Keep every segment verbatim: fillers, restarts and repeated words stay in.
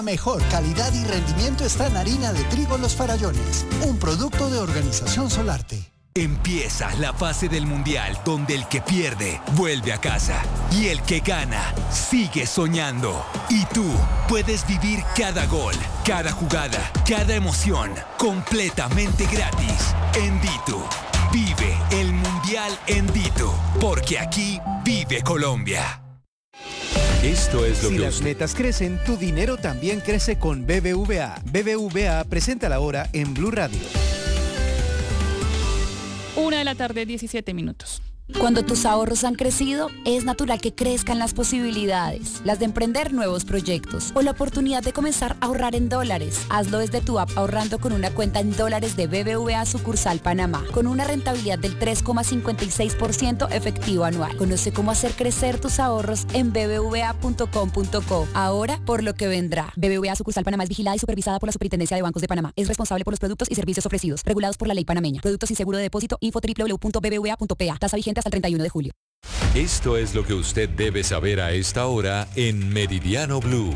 Mejor calidad y rendimiento está en harina de trigo Los Farallones, un producto de Organización Solarte. Empieza la fase del Mundial donde el que pierde vuelve a casa y el que gana sigue soñando. Y tú puedes vivir cada gol, cada jugada, cada emoción completamente gratis en Ditu. Vive el Mundial en Ditu, porque aquí vive Colombia. Esto es lo si que las usted... metas crecen, tu dinero también crece con B B V A. B B V A presenta la hora en Blue Radio. Una de la tarde, diecisiete minutos. Cuando tus ahorros han crecido, es natural que crezcan las posibilidades, las de emprender nuevos proyectos o la oportunidad de comenzar a ahorrar en dólares. Hazlo desde tu app ahorrando con una cuenta en dólares de B B V A sucursal Panamá, con una rentabilidad del tres coma cincuenta y seis por ciento efectivo anual. Conoce cómo hacer crecer tus ahorros en b b v a punto com punto co. Ahora por lo que vendrá. B B V A sucursal Panamá es vigilada y supervisada por la Superintendencia de Bancos de Panamá. Es responsable por los productos y servicios ofrecidos, regulados por la ley panameña. Productos sin seguro de depósito. Info doble u doble u doble u punto b b v a punto p a. Tasa vigente hasta el treinta y uno de julio. Esto es lo que usted debe saber a esta hora en Meridiano Blue.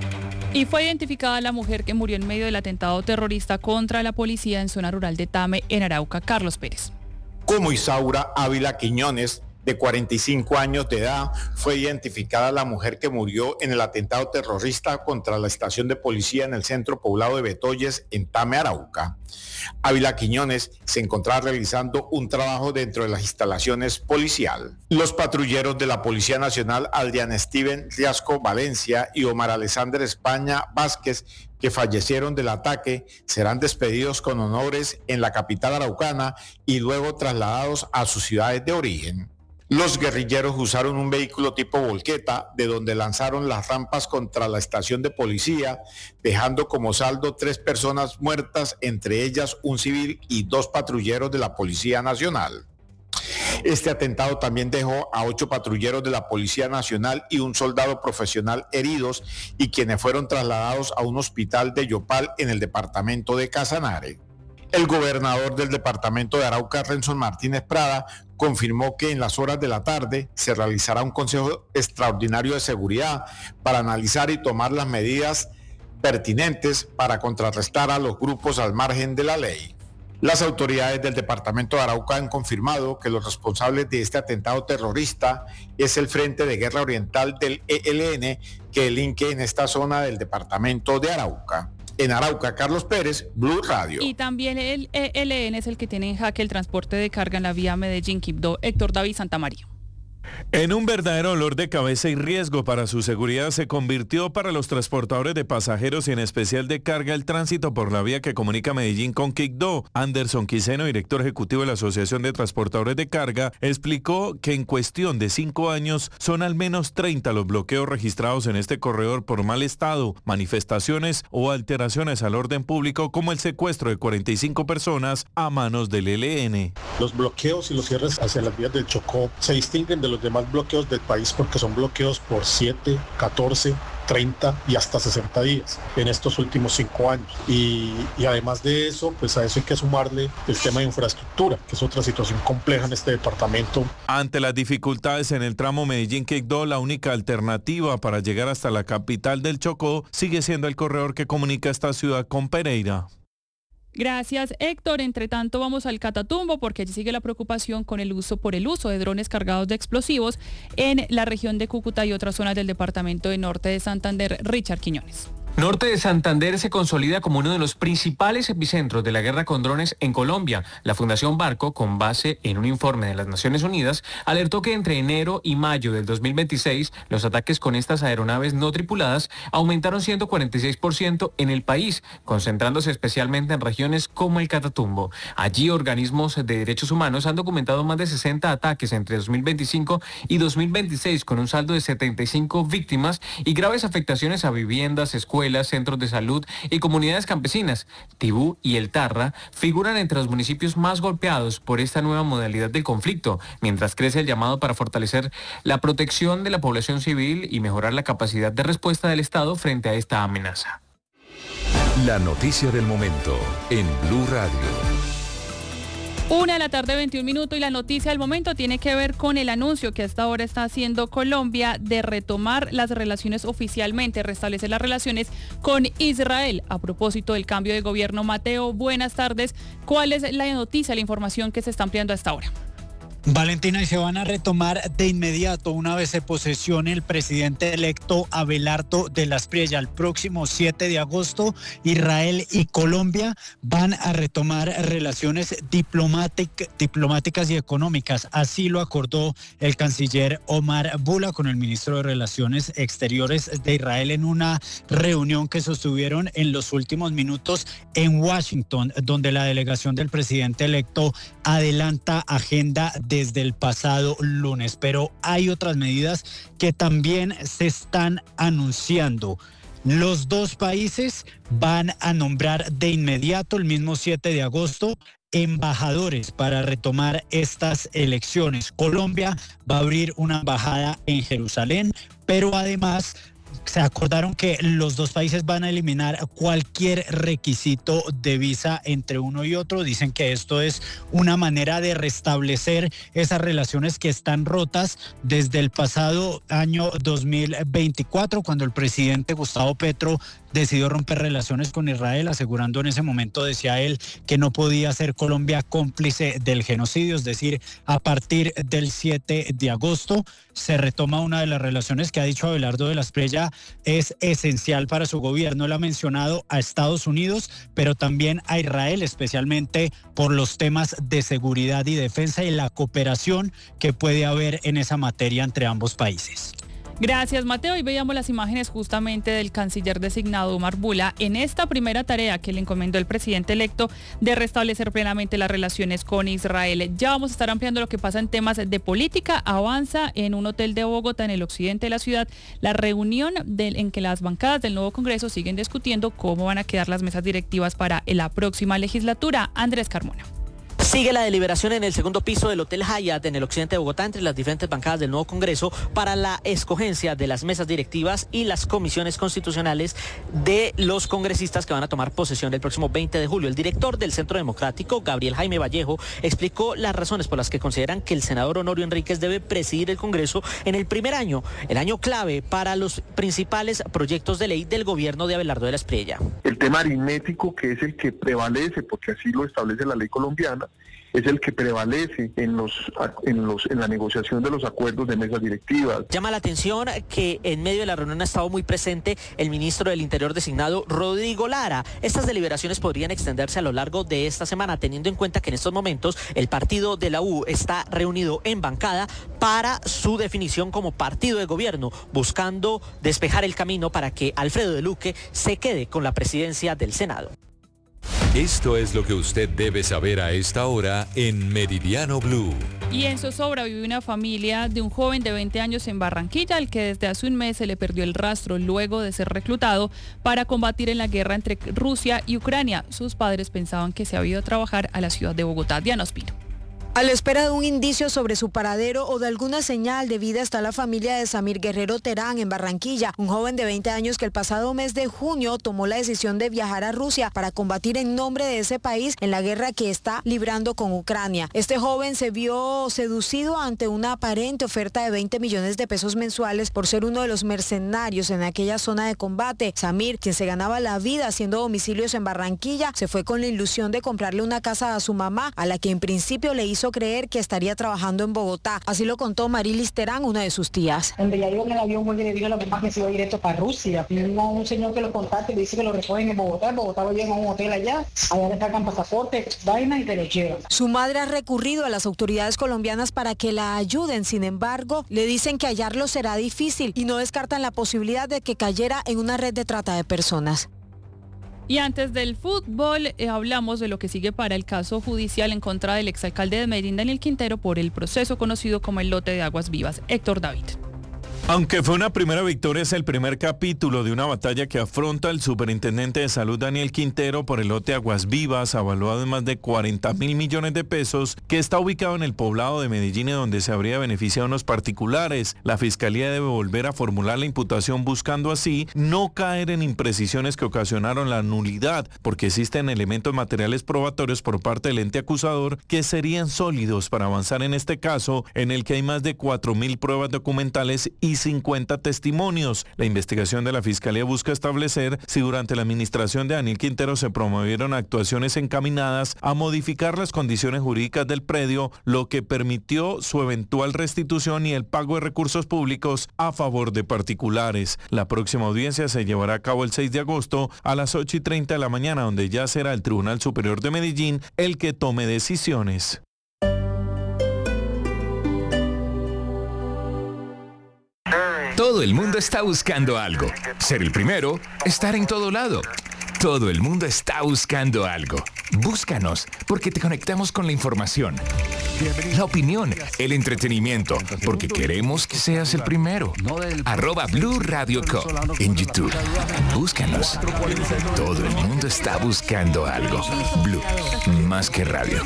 Y fue identificada la mujer que murió en medio del atentado terrorista contra la policía en zona rural de Tame, en Arauca. Carlos Pérez. Como Isaura Ávila Quiñones, de cuarenta y cinco años de edad, fue identificada la mujer que murió en el atentado terrorista contra la estación de policía en el centro poblado de Betoyes, en Tame, Arauca. Ávila Quiñones se encontraba realizando un trabajo dentro de las instalaciones policial. Los patrulleros de la Policía Nacional, Aldean Steven Riasco Valencia y Omar Alexander España Vázquez, que fallecieron del ataque, serán despedidos con honores en la capital araucana y luego trasladados a sus ciudades de origen. Los guerrilleros usaron un vehículo tipo volqueta, de donde lanzaron las rampas contra la estación de policía, dejando como saldo tres personas muertas, entre ellas un civil y dos patrulleros de la Policía Nacional. Este atentado también dejó a ocho patrulleros de la Policía Nacional y un soldado profesional heridos, y quienes fueron trasladados a un hospital de Yopal en el departamento de Casanare. El gobernador del departamento de Arauca, Renson Martínez Prada, confirmó que en las horas de la tarde se realizará un consejo extraordinario de seguridad para analizar y tomar las medidas pertinentes para contrarrestar a los grupos al margen de la ley. Las autoridades del departamento de Arauca han confirmado que los responsables de este atentado terrorista es el Frente de Guerra Oriental del E L N, que delinque en esta zona del departamento de Arauca. En Arauca, Carlos Pérez, Blue Radio. Y también el E L N es el que tiene en jaque el transporte de carga en la vía Medellín-Quibdó. Héctor David Santamaría. En un verdadero dolor de cabeza y riesgo para su seguridad se convirtió para los transportadores de pasajeros y en especial de carga el tránsito por la vía que comunica Medellín con Quibdó. Anderson Quiseno, director ejecutivo de la Asociación de Transportadores de Carga, explicó que en cuestión de cinco años son al menos treinta los bloqueos registrados en este corredor por mal estado, manifestaciones o alteraciones al orden público, como el secuestro de cuarenta y cinco personas a manos del E L N. Los bloqueos y los cierres hacia las vías del Chocó se distinguen de los demás bloqueos del país porque son bloqueos por siete, catorce, treinta y hasta sesenta días en estos últimos cinco años. Y, y además de eso, pues a eso hay que sumarle el tema de infraestructura, que es otra situación compleja en este departamento. Ante las dificultades en el tramo Medellín-Quibdó, la única alternativa para llegar hasta la capital del Chocó sigue siendo el corredor que comunica esta ciudad con Pereira. Gracias, Héctor. Entre tanto, vamos al Catatumbo porque allí sigue la preocupación con el uso por el uso de drones cargados de explosivos en la región de Cúcuta y otras zonas del departamento de Norte de Santander. Richard Quiñones. Norte de Santander se consolida como uno de los principales epicentros de la guerra con drones en Colombia. La Fundación Barco, con base en un informe de las Naciones Unidas, alertó que entre enero y mayo del dos mil veintiséis los ataques con estas aeronaves no tripuladas aumentaron ciento cuarenta y seis por ciento en el país, concentrándose especialmente en regiones como el Catatumbo. Allí organismos de derechos humanos han documentado más de sesenta ataques entre dos mil veinticinco y dos mil veintiséis, con un saldo de setenta y cinco víctimas y graves afectaciones a viviendas, escuelas, centros de salud y comunidades campesinas. Tibú y El Tarra figuran entre los municipios más golpeados por esta nueva modalidad del conflicto, mientras crece el llamado para fortalecer la protección de la población civil y mejorar la capacidad de respuesta del Estado frente a esta amenaza. La noticia del momento en Blue Radio. Una de la tarde, veintiún minutos, y la noticia del momento tiene que ver con el anuncio que hasta ahora está haciendo Colombia de retomar las relaciones oficialmente, restablecer las relaciones con Israel. A propósito del cambio de gobierno, Mateo, buenas tardes. ¿Cuál es la noticia, la información que se está ampliando hasta ahora? Valentina, y se van a retomar de inmediato una vez se posesione el presidente electo Abelardo de la Espriella. El próximo siete de agosto, Israel y Colombia van a retomar relaciones diplomátic, diplomáticas y económicas. Así lo acordó el canciller Omar Bula con el ministro de Relaciones Exteriores de Israel en una reunión que sostuvieron en los últimos minutos en Washington, donde la delegación del presidente electo adelanta agenda desde el pasado lunes, pero hay otras medidas que también se están anunciando. Los dos países van a nombrar de inmediato, el mismo siete de agosto, embajadores para retomar estas elecciones. Colombia va a abrir una embajada en Jerusalén, pero además se acordaron que los dos países van a eliminar cualquier requisito de visa entre uno y otro. Dicen que esto es una manera de restablecer esas relaciones que están rotas desde el pasado año dos mil veinticuatro, cuando el presidente Gustavo Petro decidió romper relaciones con Israel, asegurando en ese momento, decía él, que no podía ser Colombia cómplice del genocidio. Es decir, a partir del siete de agosto se retoma una de las relaciones que ha dicho Abelardo de la Espriella es esencial para su gobierno. Él ha mencionado a Estados Unidos, pero también a Israel, especialmente por los temas de seguridad y defensa y la cooperación que puede haber en esa materia entre ambos países. Gracias, Mateo. Y veíamos las imágenes justamente del canciller designado Omar Bula en esta primera tarea que le encomendó el presidente electo de restablecer plenamente las relaciones con Israel. Ya vamos a estar ampliando lo que pasa en temas de política. Avanza en un hotel de Bogotá, en el occidente de la ciudad, la reunión de, en que las bancadas del nuevo Congreso siguen discutiendo cómo van a quedar las mesas directivas para la próxima legislatura. Andrés Carmona. Sigue la deliberación en el segundo piso del Hotel Hyatt en el occidente de Bogotá entre las diferentes bancadas del nuevo Congreso para la escogencia de las mesas directivas y las comisiones constitucionales de los congresistas que van a tomar posesión el próximo veinte de julio. El director del Centro Democrático, Gabriel Jaime Vallejo, explicó las razones por las que consideran que el senador Honorio Enríquez debe presidir el Congreso en el primer año, el año clave para los principales proyectos de ley del gobierno de Abelardo de la Espriella. El tema aritmético, que es el que prevalece, porque así lo establece la ley colombiana, es el que prevalece en los en los en la negociación de los acuerdos de mesas directivas. Llama la atención que en medio de la reunión ha estado muy presente el ministro del Interior designado, Rodrigo Lara. Estas deliberaciones podrían extenderse a lo largo de esta semana, teniendo en cuenta que en estos momentos el partido de la U está reunido en bancada para su definición como partido de gobierno, buscando despejar el camino para que Alfredo de Luque se quede con la presidencia del Senado. Esto es lo que usted debe saber a esta hora en Meridiano Blue. Y en Zozobra vive una familia de un joven de veinte años en Barranquilla, al que desde hace un mes se le perdió el rastro luego de ser reclutado para combatir en la guerra entre Rusia y Ucrania. Sus padres pensaban que se había ido a trabajar a la ciudad de Bogotá. Diana Ospino. A la espera de un indicio sobre su paradero o de alguna señal de vida está la familia de Samir Guerrero Terán en Barranquilla, un joven de veinte años que el pasado mes de junio tomó la decisión de viajar a Rusia para combatir en nombre de ese país en la guerra que está librando con Ucrania. Este joven se vio seducido ante una aparente oferta de veinte millones de pesos mensuales por ser uno de los mercenarios en aquella zona de combate. Samir, quien se ganaba la vida haciendo domicilios en Barranquilla, se fue con la ilusión de comprarle una casa a su mamá, a la que en principio le hizo creer que estaría trabajando en Bogotá. Así lo contó Marilis Terán, una de sus tías. Donde ya iba en el avión, porque le dijo a la mamá que se iba directo para Rusia. Vino un señor que lo contacta y le dice que lo recogen en Bogotá. En Bogotá lo llevan a un hotel allá. Allá le sacan pasaporte, vaina y te lo llevan. Su madre ha recurrido a las autoridades colombianas para que la ayuden. Sin embargo, le dicen que hallarlo será difícil y no descartan la posibilidad de que cayera en una red de trata de personas. Y antes del fútbol, eh, hablamos de lo que sigue para el caso judicial en contra del exalcalde de Medellín, Daniel Quintero, por el proceso conocido como el lote de aguas vivas. Héctor David. Aunque fue una primera victoria, es el primer capítulo de una batalla que afronta el superintendente de salud Daniel Quintero por el lote Aguas Vivas, avaluado en más de cuarenta mil millones de pesos, que está ubicado en el poblado de Medellín y donde se habría beneficiado a unos particulares. La fiscalía debe volver a formular la imputación buscando así no caer en imprecisiones que ocasionaron la nulidad, porque existen elementos materiales probatorios por parte del ente acusador que serían sólidos para avanzar en este caso, en el que hay más de cuatro mil pruebas documentales y cincuenta testimonios. La investigación de la Fiscalía busca establecer si durante la administración de Daniel Quintero se promovieron actuaciones encaminadas a modificar las condiciones jurídicas del predio, lo que permitió su eventual restitución y el pago de recursos públicos a favor de particulares. La próxima audiencia se llevará a cabo el seis de agosto a las ocho y treinta de la mañana, donde ya será el Tribunal Superior de Medellín el que tome decisiones. Todo el mundo está buscando algo. Ser el primero, estar en todo lado. Todo el mundo está buscando algo. Búscanos, porque te conectamos con la información, la opinión, el entretenimiento, porque queremos que seas el primero. Arroba Blue Radio Co. en YouTube. Búscanos. Todo el mundo está buscando algo. Blue, más que radio.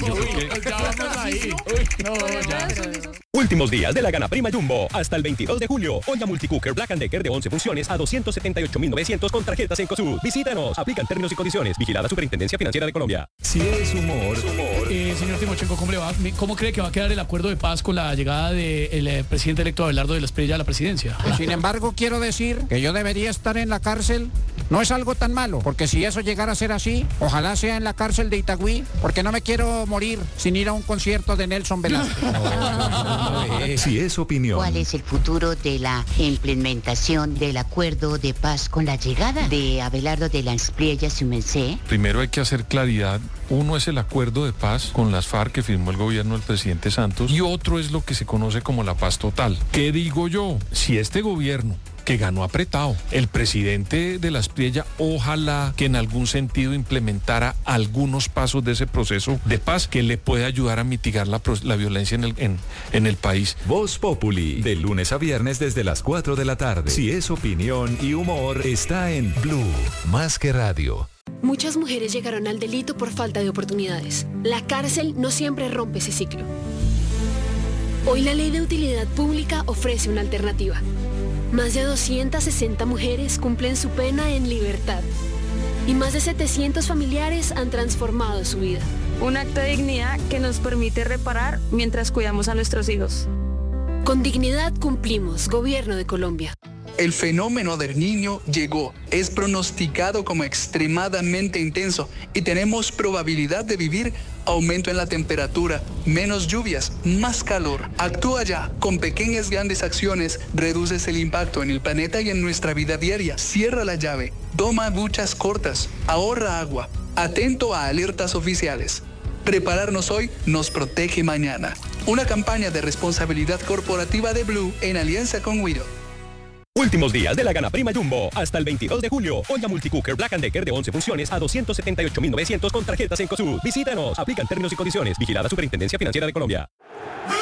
Últimos días de la Gana Prima Jumbo. Hasta el veintidós de julio. Olla Multicooker Black and Decker de once funciones a doscientos setenta y ocho mil novecientos con tarjetas Cencosud. Visítanos. Aplican términos y condiciones. Vigilada Superintendencia Financiera de Colombia. Si es humor. humor. Eh, señor Timochenko, ¿cómo le va? ¿Cómo cree que va a quedar el acuerdo de paz con la llegada del eh, presidente electo Abelardo de la Espriella a la presidencia? Sin embargo, quiero decir que yo debería estar en la cárcel. No es algo tan malo, porque si eso llegara a ser así, ojalá sea en la cárcel de Itagüí, porque no me quiero morir sin ir a un concierto de Nelson Velázquez. Si es opinión. ¿Cuál es el futuro de la implementación del acuerdo de paz con la llegada de Abelardo de la Espriella, su merced? Primero hay que hacer claridad. Uno es el acuerdo de paz con las FARC que firmó el gobierno del presidente Santos y otro es lo que se conoce como la paz total. ¿Qué digo yo? Si este gobierno que ganó apretado, el presidente de la Espriella, ojalá que en algún sentido implementara algunos pasos de ese proceso de paz que le puede ayudar a mitigar la, la violencia en el, en, en el país. Voz Populi, de lunes a viernes desde las cuatro de la tarde. Si es opinión y humor, está en Blue, más que radio. Muchas mujeres llegaron al delito por falta de oportunidades. La cárcel no siempre rompe ese ciclo. Hoy la Ley de Utilidad Pública ofrece una alternativa. Más de doscientas sesenta mujeres cumplen su pena en libertad. Y más de setecientos familiares han transformado su vida. Un acto de dignidad que nos permite reparar mientras cuidamos a nuestros hijos. Con dignidad cumplimos, Gobierno de Colombia. El fenómeno del Niño llegó, es pronosticado como extremadamente intenso y tenemos probabilidad de vivir aumento en la temperatura, menos lluvias, más calor. Actúa ya, con pequeñas grandes acciones reduces el impacto en el planeta y en nuestra vida diaria. Cierra la llave, toma duchas cortas, ahorra agua, atento a alertas oficiales. Prepararnos hoy nos protege mañana. Una campaña de responsabilidad corporativa de Blue en alianza con Wido. Últimos días de la Gana Prima Jumbo. Hasta el veintidós de julio. Olla Multicooker Black and Decker de once funciones a doscientos setenta y ocho mil novecientos con tarjetas Cencosud. Visítanos. Aplican términos y condiciones. Vigilada Superintendencia Financiera de Colombia.